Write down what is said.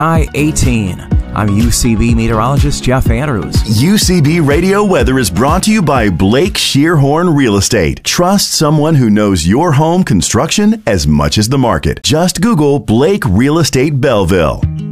I-18. I'm UCB meteorologist Jeff Andrews. UCB Radio Weather is brought to you by Blake Shearhorn Real Estate. Trust someone who knows your home construction as much as the market. Just Google Blake Real Estate Belleville.